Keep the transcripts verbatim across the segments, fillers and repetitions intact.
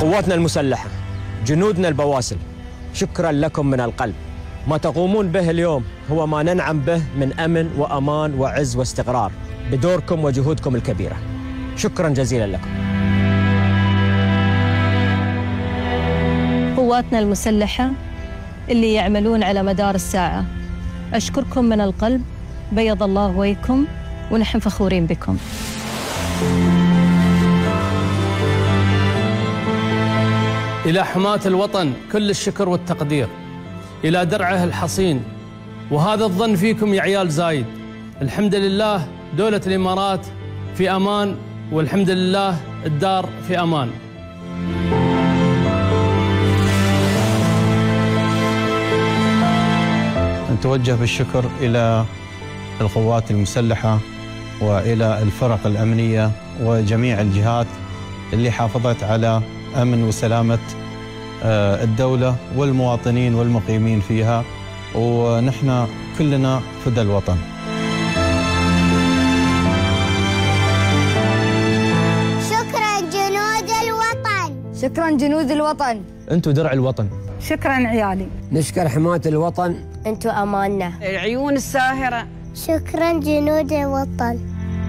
قواتنا المسلحة، جنودنا البواسل، شكرا لكم من القلب. ما تقومون به اليوم هو ما ننعم به من أمن وأمان وعز واستقرار بدوركم وجهودكم الكبيرة. شكرا جزيلا لكم. قواتنا المسلحة اللي يعملون على مدار الساعة، أشكركم من القلب، بيض الله وجهكم ونحن فخورين بكم. إلى حماة الوطن كل الشكر والتقدير، إلى درعه الحصين، وهذا الظن فيكم يا عيال زايد. الحمد لله دولة الإمارات في أمان، والحمد لله الدار في أمان. نتوجه بالشكر إلى القوات المسلحة وإلى الفرق الأمنية وجميع الجهات اللي حافظت على أمن وسلامة الدولة والمواطنين والمقيمين فيها، ونحن كلنا فدى الوطن. شكرا جنود الوطن. شكرا جنود الوطن. أنتوا درع الوطن. شكرا عيالي. نشكر حماة الوطن. أنتوا أماننا. العيون الساهرة. شكرا جنود الوطن.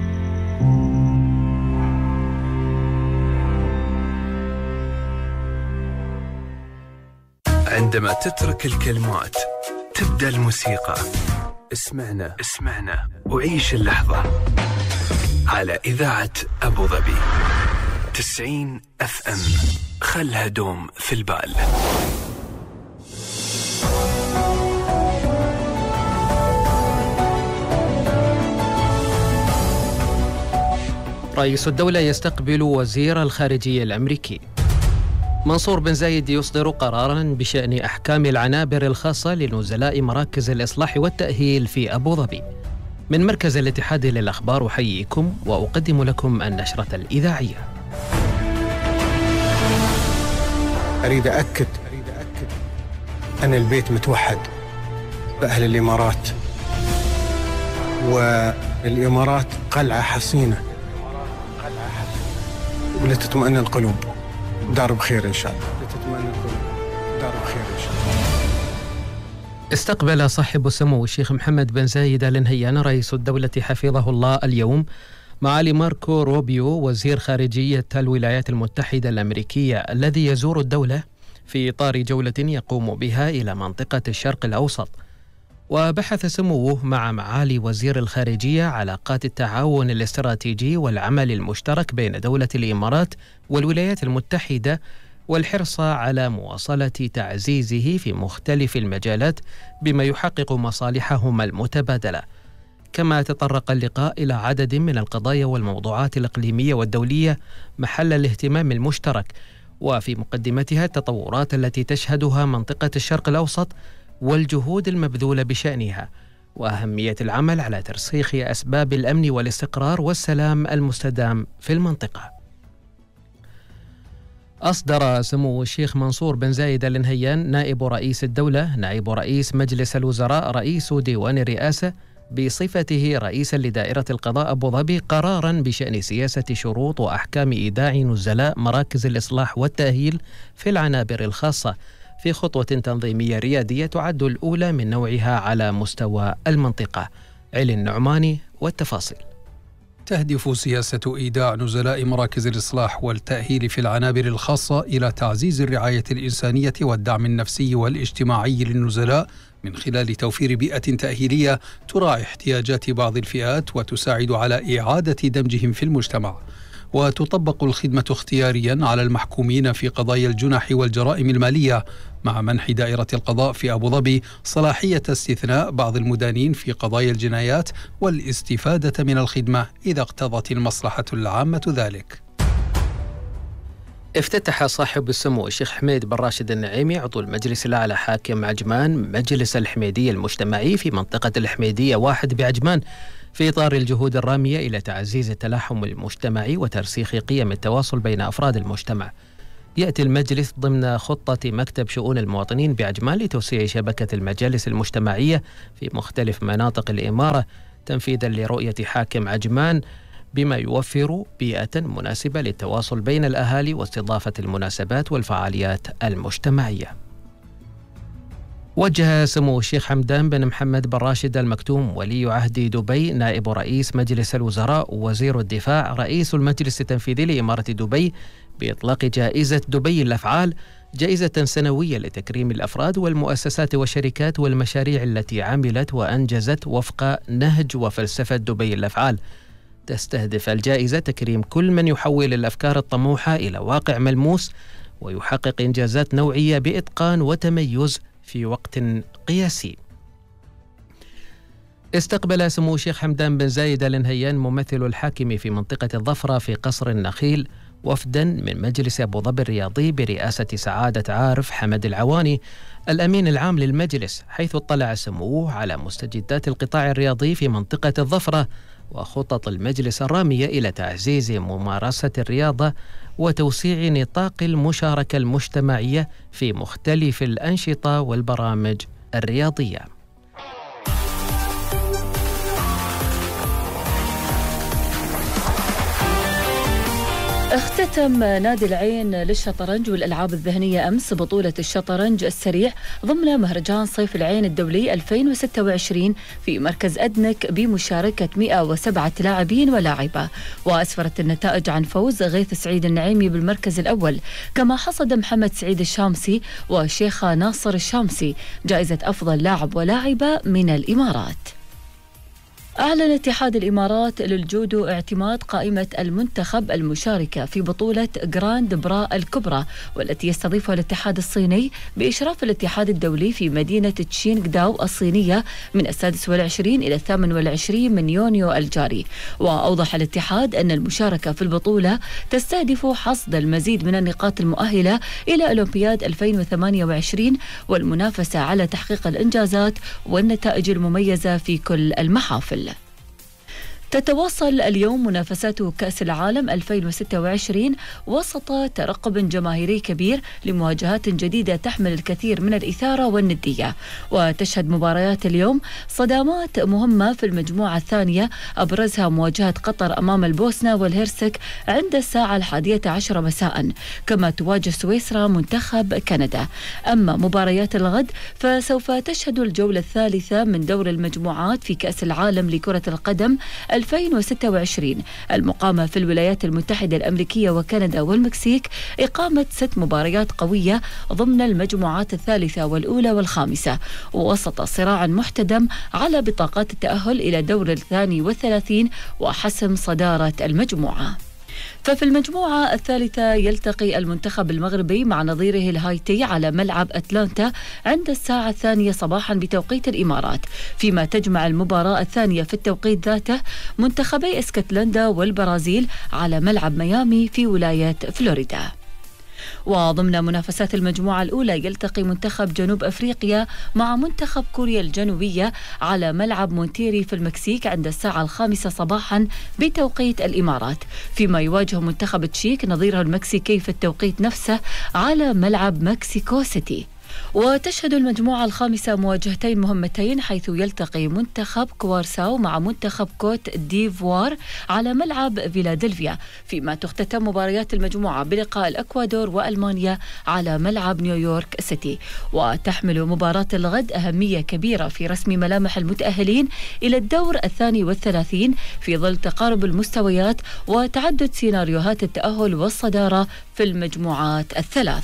عندما تترك الكلمات تبدأ الموسيقى. اسمعنا اسمعنا وعيش اللحظة على إذاعة أبو ظبي تسعين أف أم. خلها دوم في البال. رئيس الدولة يستقبل وزير الخارجية الأمريكي. منصور بن زايد يصدر قراراً بشأن أحكام العنابر الخاصة لنزلاء مراكز الإصلاح والتأهيل في أبو ظبي. من مركز الاتحاد للأخبار أحييكم وأقدم لكم النشرة الإذاعية. أريد أأكد أن البيت متوحد بأهل الإمارات، والإمارات قلعة حصينة ولتطمئن القلوب. دار بخير إن شاء الله. لتطمئن القلوب. دار بخير إن شاء الله. استقبل صاحب السمو الشيخ محمد بن زايد آل نهيان رئيس الدولة حفظه الله اليوم معالي ماركو روبيو وزير خارجية الولايات المتحدة الأمريكية الذي يزور الدولة في إطار جولة يقوم بها إلى منطقة الشرق الأوسط. وبحث سموه مع معالي وزير الخارجية علاقات التعاون الاستراتيجي والعمل المشترك بين دولة الإمارات والولايات المتحدة، والحرص على مواصلة تعزيزه في مختلف المجالات بما يحقق مصالحهما المتبادلة. كما تطرق اللقاء إلى عدد من القضايا والموضوعات الإقليمية والدولية محل الاهتمام المشترك، وفي مقدمتها التطورات التي تشهدها منطقة الشرق الأوسط والجهود المبذولة بشأنها، وأهمية العمل على ترسيخ أسباب الأمن والاستقرار والسلام المستدام في المنطقة. أصدر سمو الشيخ منصور بن زايد آل نهيان نائب رئيس الدولة نائب رئيس مجلس الوزراء رئيس ديوان الرئاسة بصفته رئيسا لدائرة القضاء أبو ظبي قراراً بشأن سياسة شروط وأحكام إيداع نزلاء مراكز الإصلاح والتأهيل في العنابر الخاصة في خطوة تنظيمية ريادية تعد الأولى من نوعها على مستوى المنطقة. علي النعماني والتفاصيل. تهدف سياسة إيداع نزلاء مراكز الإصلاح والتأهيل في العنابر الخاصة إلى تعزيز الرعاية الإنسانية والدعم النفسي والاجتماعي للنزلاء من خلال توفير بيئة تأهيلية تراعي احتياجات بعض الفئات وتساعد على إعادة دمجهم في المجتمع. وتطبق الخدمة اختياريا على المحكومين في قضايا الجنح والجرائم المالية، مع منح دائرة القضاء في أبو ظبي صلاحية استثناء بعض المدانين في قضايا الجنايات والاستفادة من الخدمة إذا اقتضت المصلحة العامة ذلك. افتتح صاحب السمو الشيخ حميد بن راشد النعيمي عضو المجلس الأعلى حاكم عجمان مجلس الحميدية المجتمعي في منطقة الحميدية واحد بعجمان في إطار الجهود الرامية إلى تعزيز التلاحم المجتمعي وترسيخ قيم التواصل بين أفراد المجتمع. يأتي المجلس ضمن خطة مكتب شؤون المواطنين بعجمان لتوسيع شبكة المجالس المجتمعية في مختلف مناطق الإمارة تنفيذا لرؤية حاكم عجمان بما يوفر بيئة مناسبة للتواصل بين الأهالي واستضافة المناسبات والفعاليات المجتمعية. وجه سمو الشيخ حمدان بن محمد بن راشد المكتوم ولي عهد دبي نائب رئيس مجلس الوزراء ووزير الدفاع رئيس المجلس التنفيذي لإمارة دبي بإطلاق جائزة دبي الأفعال، جائزة سنوية لتكريم الأفراد والمؤسسات والشركات والمشاريع التي عملت وأنجزت وفق نهج وفلسفة دبي الأفعال. تستهدف الجائزة تكريم كل من يحول الأفكار الطموحة إلى واقع ملموس ويحقق إنجازات نوعية بإتقان وتميز في وقت قياسي. استقبل سمو الشيخ حمدان بن زايد آل نهيان ممثل الحاكم في منطقة الظفرة في قصر النخيل وفدا من مجلس أبو ظبي الرياضي برئاسة سعادة عارف حمد العواني الأمين العام للمجلس، حيث اطلع سموه على مستجدات القطاع الرياضي في منطقة الظفرة وخطط المجلس الرامية إلى تعزيز ممارسة الرياضة وتوسيع نطاق المشاركة المجتمعية في مختلف الأنشطة والبرامج الرياضية. اختتم نادي العين للشطرنج والألعاب الذهنية أمس بطولة الشطرنج السريع ضمن مهرجان صيف العين الدولي ألفين وستة وعشرين في مركز أدنك بمشاركة مئة وسبعة لاعبين ولاعبة، وأسفرت النتائج عن فوز غيث سعيد النعيمي بالمركز الأول، كما حصد محمد سعيد الشامسي وشيخة ناصر الشامسي جائزة أفضل لاعب ولاعبة من الإمارات. أعلن اتحاد الإمارات للجودو اعتماد قائمة المنتخب المشاركة في بطولة جراند برا الكبرى والتي يستضيفها الاتحاد الصيني بإشراف الاتحاد الدولي في مدينة تشينغداو الصينية من السادس والعشرين إلى الثامن والعشرين من يونيو الجاري. وأوضح الاتحاد أن المشاركة في البطولة تستهدف حصد المزيد من النقاط المؤهلة إلى أولمبياد ألفين وثمانية وعشرين والمنافسة على تحقيق الإنجازات والنتائج المميزة في كل المحافل. تتواصل اليوم منافسات كأس العالم ألفين وستة وعشرين وسط ترقب جماهيري كبير لمواجهات جديدة تحمل الكثير من الإثارة والندية. وتشهد مباريات اليوم صدامات مهمة في المجموعة الثانية، أبرزها مواجهة قطر أمام البوسنة والهرسك عند الساعة الحادية عشر مساء، كما تواجه سويسرا منتخب كندا. أما مباريات الغد فسوف تشهد الجولة الثالثة من دور المجموعات في كأس العالم لكرة القدم ألفين وستة وعشرين المقامة في الولايات المتحدة الأمريكية وكندا والمكسيك، إقامة ست مباريات قوية ضمن المجموعات الثالثة والأولى والخامسة، ووسط صراع محتدم على بطاقات التأهل إلى دور الثاني والثلاثين وحسم صدارة المجموعة. ففي المجموعة الثالثة يلتقي المنتخب المغربي مع نظيره الهايتي على ملعب أتلانتا عند الساعة الثانية صباحا بتوقيت الإمارات، فيما تجمع المباراة الثانية في التوقيت ذاته منتخبي اسكتلندا والبرازيل على ملعب ميامي في ولاية فلوريدا. وضمن منافسات المجموعة الأولى يلتقي منتخب جنوب أفريقيا مع منتخب كوريا الجنوبية على ملعب مونتيري في المكسيك عند الساعة الخامسة صباحا بتوقيت الإمارات، فيما يواجه منتخب تشيك نظيره المكسيكي في التوقيت نفسه على ملعب مكسيكو سيتي. وتشهد المجموعة الخامسة مواجهتين مهمتين، حيث يلتقي منتخب كوارساو مع منتخب كوت ديفوار على ملعب فيلادلفيا، فيما تختتم مباريات المجموعة بلقاء الأكوادور وألمانيا على ملعب نيويورك سيتي. وتحمل مباراة الغد أهمية كبيرة في رسم ملامح المتأهلين إلى الدور الثاني والثلاثين في ظل تقارب المستويات وتعدد سيناريوهات التأهل والصدارة في المجموعات الثلاث.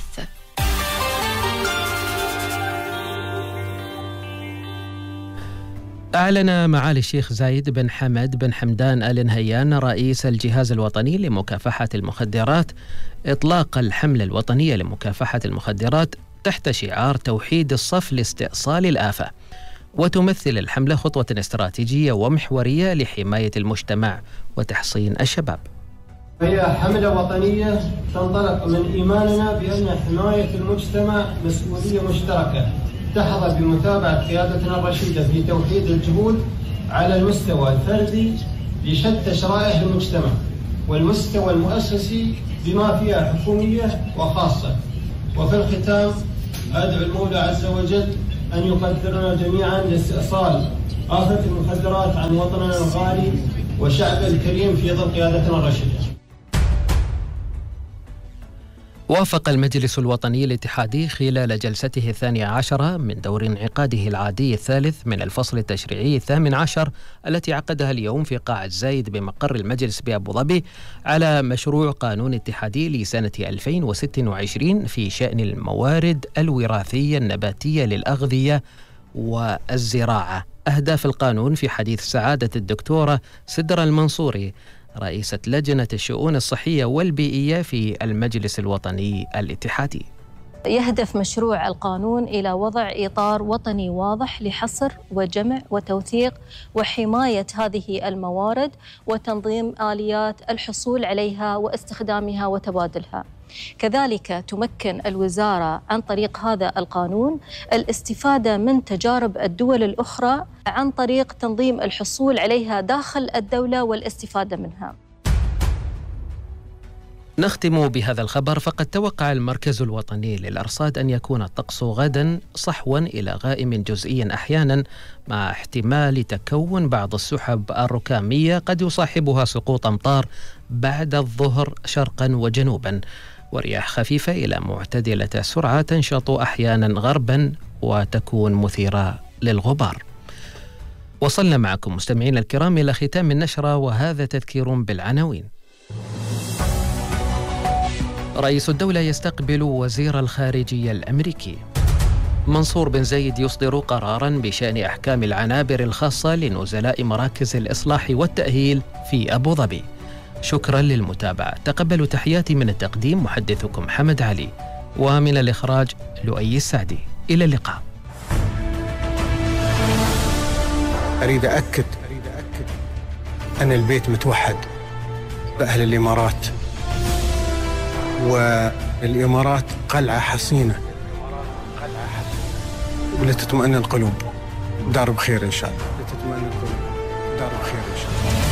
أعلن معالي الشيخ زايد بن حمد بن حمدان آل نهيان رئيس الجهاز الوطني لمكافحة المخدرات إطلاق الحملة الوطنية لمكافحة المخدرات تحت شعار توحيد الصف لاستئصال الآفة، وتمثل الحملة خطوة استراتيجية ومحورية لحماية المجتمع وتحصين الشباب. هي حملة وطنية تنطلق من إيماننا بأن حماية المجتمع مسؤولية مشتركة تحظى بمتابعة قيادتنا الرشيدة في توحيد الجهود على المستوى الفردي لشتى شرائح المجتمع والمستوى المؤسسي بما فيها حكومية وخاصة. وفي الختام أدعو المولى عز وجل أن يقدرنا جميعا لاستئصال آفة المخدرات عن وطننا الغالي وشعب الكريم في ظل قيادتنا الرشيدة. وافق المجلس الوطني الاتحادي خلال جلسته الثانية عشرة من دور انعقاده العادي الثالث من الفصل التشريعي الثامن عشر التي عقدها اليوم في قاعة زايد بمقر المجلس بأبو ظبي على مشروع قانون اتحادي لسنة ألفين وستة وعشرين في شأن الموارد الوراثية النباتية للأغذية والزراعة. أهداف القانون في حديث سعادة الدكتورة سدرة المنصوري رئيسة لجنة الشؤون الصحية والبيئية في المجلس الوطني الاتحادي. يهدف مشروع القانون إلى وضع إطار وطني واضح لحصر وجمع وتوثيق وحماية هذه الموارد وتنظيم آليات الحصول عليها واستخدامها وتبادلها. كذلك تمكن الوزارة عن طريق هذا القانون الاستفادة من تجارب الدول الأخرى عن طريق تنظيم الحصول عليها داخل الدولة والاستفادة منها. نختم بهذا الخبر. فقد توقع المركز الوطني للأرصاد أن يكون الطقس غدا صحوا إلى غائم جزئيا أحيانا مع احتمال تكون بعض السحب الركامية قد يصاحبها سقوط أمطار بعد الظهر شرقا وجنوبا، ورياح خفيفة إلى معتدلة السرعة تنشط أحيانا غربا وتكون مثيرة للغبار. وصلنا معكم مستمعين الكرام إلى ختام النشرة، وهذا تذكير بالعناوين. رئيس الدولة يستقبل وزير الخارجية الأمريكي. منصور بن زايد يصدر قراراً بشأن أحكام العنابر الخاصة لنزلاء مراكز الإصلاح والتأهيل في أبو ظبي. شكراً للمتابعة. تقبلوا تحياتي من التقديم محدثكم حمد علي، ومن الإخراج لؤي السعدي. إلى اللقاء. أريد أأكد أن البيت متوحد بأهل الإمارات، والإمارات قلعة حصينة ولتطمئن القلوب. دار بخير إن شاء الله. لتطمئن القلوب. دار بخير إن شاء الله.